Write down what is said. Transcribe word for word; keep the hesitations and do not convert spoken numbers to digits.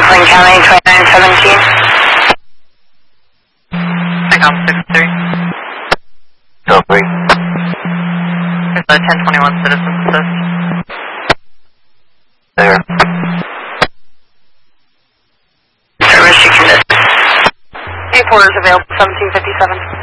Franklin County, twenty-nine seventeen. Icon six three. Still three. There's a ten twenty-one citizen assist. There. Service, you can miss. Eight porters available, seventeen fifty-seven.